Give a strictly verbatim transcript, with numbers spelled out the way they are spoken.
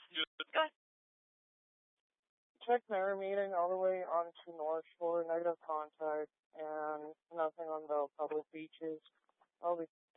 Go ahead. Check mirror meeting all the way onto North Shore, negative contact, and nothing on the public beaches. I'll be